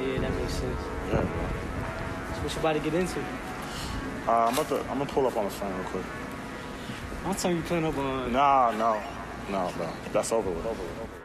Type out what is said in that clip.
yeah, that makes sense. Yeah, bro. So what you about to get into? I'm gonna pull up on his phone real quick. I'm telling you, putting up on. No, bro. That's over with.